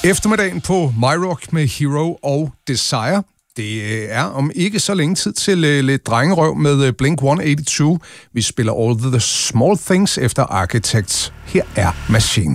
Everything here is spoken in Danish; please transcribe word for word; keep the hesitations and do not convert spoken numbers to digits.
Eftermiddagen på MyRock med Hero og Desire. Det er om ikke så længe tid til lidt drengerøv med Blink et otte otte to. Vi spiller All the Small Things efter Architects. Her er Machine.